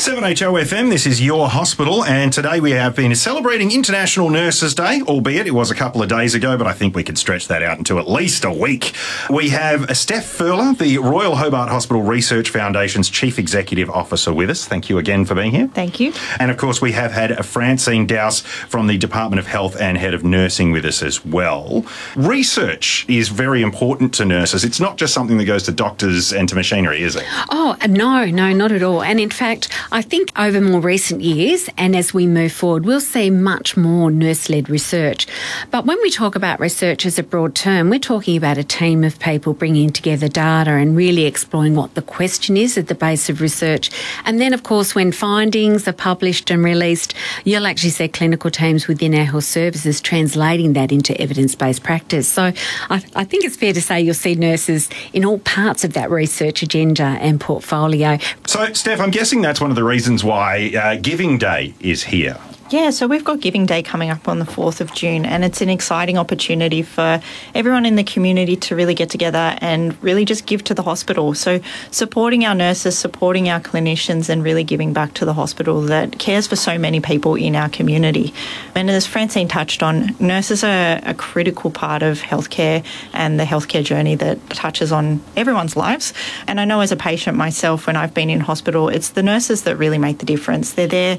7HOFM, this is Your Hospital, and today we have been celebrating International Nurses Day, albeit it was a couple of days ago, but I think we could stretch that out into at least a week. We have Steph Furler, the Royal Hobart Hospital Research Foundation's Chief Executive Officer, with us. Thank you again for being here. Thank you. And of course, we have had Francine Dowse from the Department of Health and Head of Nursing with us as well. Research is very important to nurses. It's not just something that goes to doctors and to machinery, is it? Oh, no, not at all. And in fact, I think over more recent years, and as we move forward, we'll see much more nurse-led research. But when we talk about research as a broad term, we're talking about a team of people bringing together data and really exploring what the question is at the base of research. And then, of course, when findings are published and released, you'll actually see clinical teams within our health services translating that into evidence-based practice. So I think it's fair to say you'll see nurses in all parts of that research agenda and portfolio. So, Steph, I'm guessing that's one of the reasons why Giving Day is here. Yeah, so we've got Giving Day coming up on the 4th of June, and it's an exciting opportunity for everyone in the community to really get together and really just give to the hospital. So supporting our nurses, supporting our clinicians, and really giving back to the hospital that cares for so many people in our community. And as Francine touched on, nurses are a critical part of healthcare and the healthcare journey that touches on everyone's lives. And I know as a patient myself, when I've been in hospital, it's the nurses that really make the difference. They're there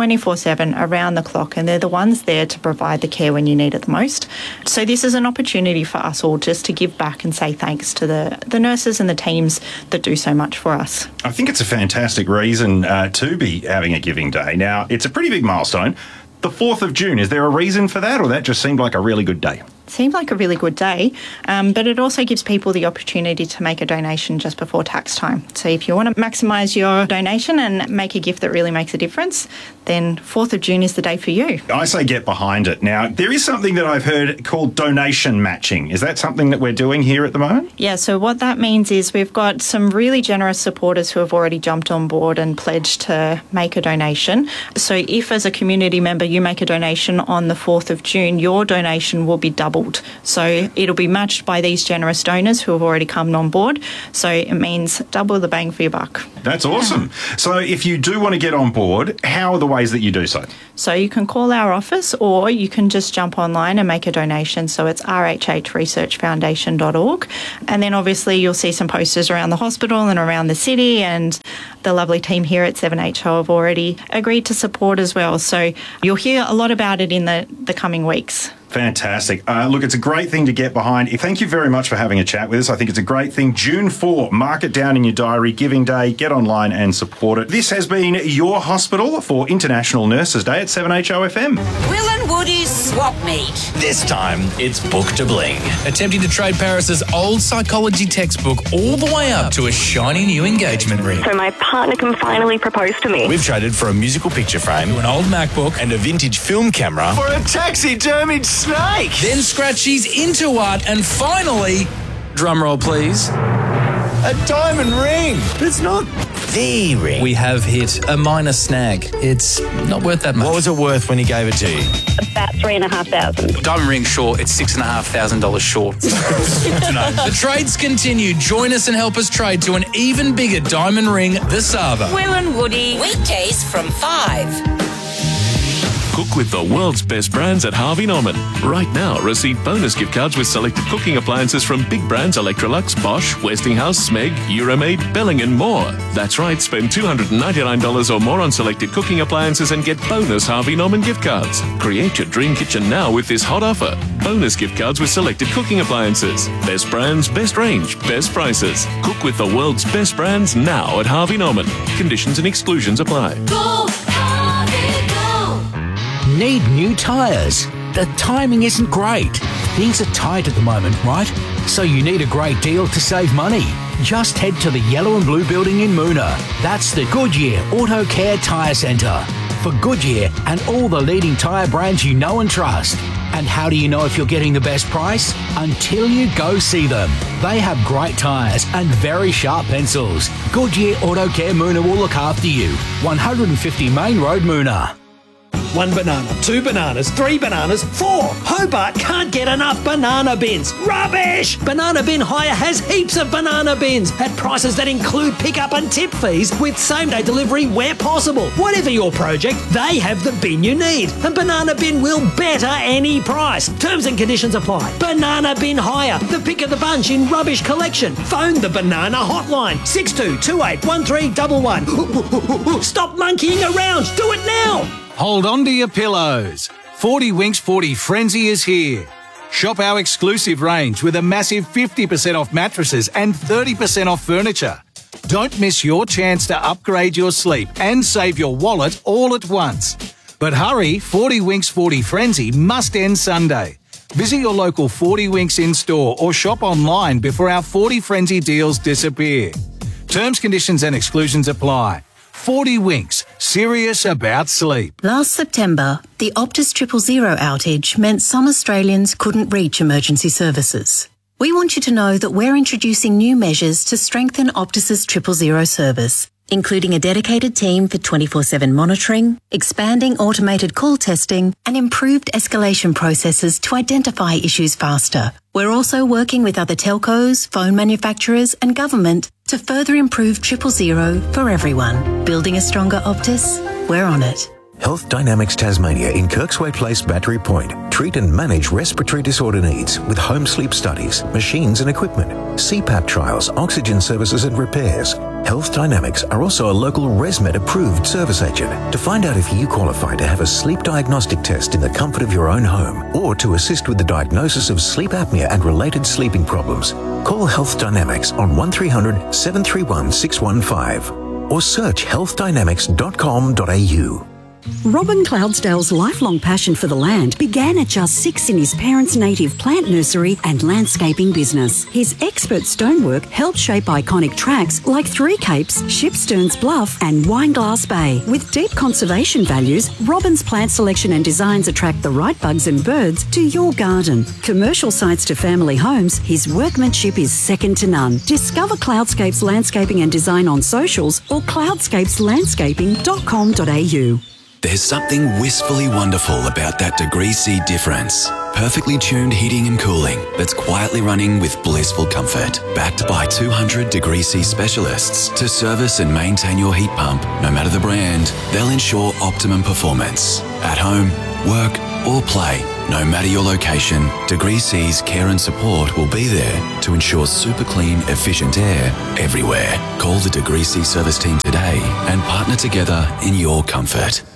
24/7 around the clock, and they're the ones there to provide the care when you need it the most. So this is an opportunity for us all just to give back and say thanks to the nurses and the teams that do so much for us. I think it's a fantastic reason to be having a Giving Day. Now, it's a pretty big milestone. The 4th of June, is there a reason for that, or that just seemed like a really good day? Seemed like a really good day, but it also gives people the opportunity to make a donation just before tax time. So if you want to maximise your donation and make a gift that really makes a difference, then 4th of June is the day for you. I say get behind it. Now, there is something that I've heard called donation matching. Is that something that we're doing here at the moment? Yeah, so what that means is we've got some really generous supporters who have already jumped on board and pledged to make a donation. So if as a community member you make a donation on the 4th of June, your donation will be doubled. So it'll be matched by these generous donors who have already come on board. So it means double the bang for your buck. That's awesome. So if you do want to get on board, how are the ways that you do so? So you can call our office, or you can just jump online and make a donation. So it's rhhresearchfoundation.org. And then obviously you'll see some posters around the hospital and around the city, and the lovely team here at 7HO have already agreed to support as well. So you'll hear a lot about it in the coming weeks. Fantastic. Look, it's a great thing to get behind. Thank you very much for having a chat with us. I think it's a great thing. June 4, mark it down in your diary, Giving Day, get online and support it. This has been Your Hospital for International Nurses Day at 7HOFM. Will and Woody's swap meet. This time, it's Book to Bling. Attempting to trade Paris's old psychology textbook all the way up to a shiny new engagement ring. So my partner can finally propose to me. We've traded for a musical picture frame, an old MacBook, and a vintage film camera for a taxidermied snake. Then Scratchy's into art, and finally, drumroll please, a diamond ring. But it's not the ring. We have hit a minor snag. It's not worth that much. What was it worth when he gave it to you? About $3,500. Diamond ring short, it's $6,500 short. Good to know. The trades continue. Join us and help us trade to an even bigger diamond ring this Sava. Will and Woody. Weekdays from 5. Cook with the world's best brands at Harvey Norman. Right now, receive bonus gift cards with selected cooking appliances from big brands Electrolux, Bosch, Westinghouse, Smeg, Euromaid, Belling and more. That's right, spend $299 or more on selected cooking appliances and get bonus Harvey Norman gift cards. Create your dream kitchen now with this hot offer. Bonus gift cards with selected cooking appliances. Best brands, best range, best prices. Cook with the world's best brands now at Harvey Norman. Conditions and exclusions apply. Go, Harvey, go! Need new tyres? The timing isn't great. Things are tight at the moment, right? So you need a great deal to save money. Just head to the Yellow and Blue building in Moona. That's the Goodyear Auto Care Tyre Centre. For Goodyear and all the leading tyre brands you know and trust. And how do you know if you're getting the best price? Until you go see them. They have great tyres and very sharp pencils. Goodyear Auto Care Moona will look after you. 150 Main Road, Moona. 1 banana, 2 bananas, 3 bananas, 4. Hobart can't get enough banana bins. Rubbish! Banana Bin Hire has heaps of banana bins at prices that include pickup and tip fees with same-day delivery where possible. Whatever your project, they have the bin you need. And Banana Bin will better any price. Terms and conditions apply. Banana Bin Hire, the pick of the bunch in rubbish collection. Phone the Banana Hotline, 62281311. Stop monkeying around. Do it now. Hold on to your pillows. 40 Winks 40 Frenzy is here. Shop our exclusive range with a massive 50% off mattresses and 30% off furniture. Don't miss your chance to upgrade your sleep and save your wallet all at once. But hurry, 40 Winks 40 Frenzy must end Sunday. Visit your local 40 Winks in-store or shop online before our 40 Frenzy deals disappear. Terms, conditions and exclusions apply. 40 Winks, serious about sleep. Last September, the Optus 000 outage meant some Australians couldn't reach emergency services. We want you to know that we're introducing new measures to strengthen Optus's 000 service, including a dedicated team for 24/7 monitoring, expanding automated call testing, and improved escalation processes to identify issues faster. We're also working with other telcos, phone manufacturers, and government to further improve 000 for everyone. Building a stronger Optus? We're on it. Health Dynamics Tasmania in Kirksway Place, Battery Point. Treat and manage respiratory disorder needs with home sleep studies, machines and equipment, CPAP trials, oxygen services and repairs. Health Dynamics are also a local ResMed approved service agent. To find out if you qualify to have a sleep diagnostic test in the comfort of your own home or to assist with the diagnosis of sleep apnea and related sleeping problems, call Health Dynamics on 1300 731 615 or search healthdynamics.com.au. Robin Cloudsdale's lifelong passion for the land began at just 6 in his parents' native plant nursery and landscaping business. His expert stonework helped shape iconic tracks like Three Capes, Shipsterns Bluff and Wineglass Bay. With deep conservation values, Robin's plant selection and designs attract the right bugs and birds to your garden. Commercial sites to family homes, his workmanship is second to none. Discover Cloudscapes Landscaping and Design on socials or cloudscapeslandscaping.com.au. There's something wistfully wonderful about that Degree C difference. Perfectly tuned heating and cooling that's quietly running with blissful comfort. Backed by 200 Degree C specialists to service and maintain your heat pump, no matter the brand, they'll ensure optimum performance. At home, work or play, no matter your location, Degree C's care and support will be there to ensure super clean, efficient air everywhere. Call the Degree C service team today and partner together in your comfort.